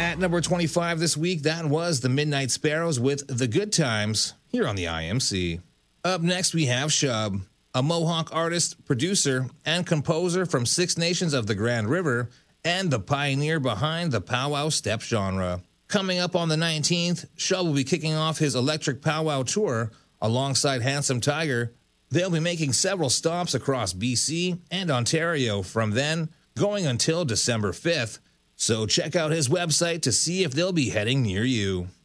At number 25 this week, that was the Midnight Sparrows with The Good Times here on the IMC. Up next, we have Shub, a Mohawk artist, producer, and composer from Six Nations of the Grand River and the pioneer behind the powwow step genre. Coming up on the 19th, Shub will be kicking off his Electric Powwow Tour alongside Handsome Tiger. They'll be making several stops across BC and Ontario from then, going until December 5th. So check out his website to see if they'll be heading near you.